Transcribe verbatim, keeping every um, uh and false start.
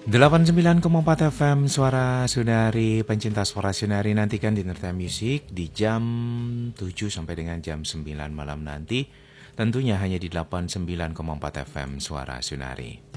delapan puluh sembilan koma empat F M Suara Sunari, pencinta Suara Sunari, nantikan Dinner Time Music di jam tujuh sampai dengan jam sembilan malam nanti. Tentunya hanya di delapan puluh sembilan koma empat F M Suara Sunari.